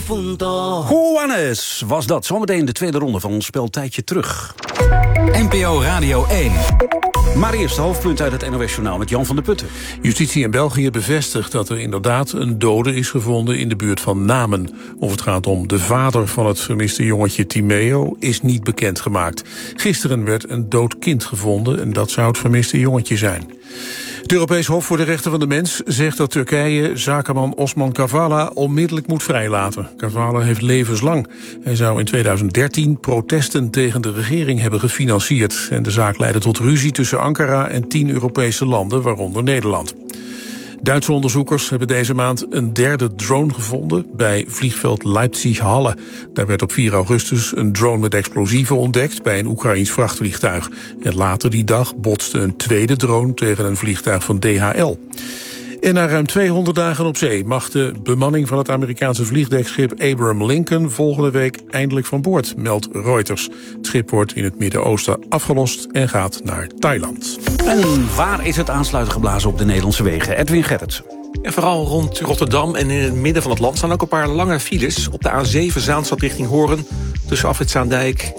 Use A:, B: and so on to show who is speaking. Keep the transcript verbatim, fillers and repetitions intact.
A: difunto.
B: Juanes was dat. Zometeen de tweede ronde van ons spel Tijdje Terug.
C: N P O Radio één.
B: Maar eerst de hoofdpunt uit het N O S-journaal met Jan van der Putten.
D: Justitie in België bevestigt dat er inderdaad een dode is gevonden in de buurt van Namen. Of het gaat om de vader van het vermiste jongetje Timeo is niet bekendgemaakt. Gisteren werd een dood kind gevonden en dat zou het vermiste jongetje zijn. Het Europees Hof voor de Rechten van de Mens zegt dat Turkije zakenman Osman Kavala onmiddellijk moet vrijlaten. Kavala heeft levenslang. Hij zou in tweeduizend dertien protesten tegen de regering hebben gefinancierd. En de zaak leidde tot ruzie tussen Ankara en tien Europese landen, waaronder Nederland. Duitse onderzoekers hebben deze maand een derde drone gevonden bij vliegveld Leipzig-Halle. Daar werd op vier augustus een drone met explosieven ontdekt bij een Oekraïns vrachtvliegtuig. En later die dag botste een tweede drone tegen een vliegtuig van D H L. En na ruim tweehonderd dagen op zee mag de bemanning van het Amerikaanse vliegdekschip Abraham Lincoln volgende week eindelijk van boord, meldt Reuters. Het schip wordt in het Midden-Oosten afgelost en gaat naar Thailand.
B: En waar is het aansluiten geblazen op de Nederlandse wegen? Edwin Gerritsen.
E: En vooral rond Rotterdam en in het midden van het land staan ook een paar lange files. Op de A zeven Zaanstad richting Hoorn, tussen Afrit Zaandijk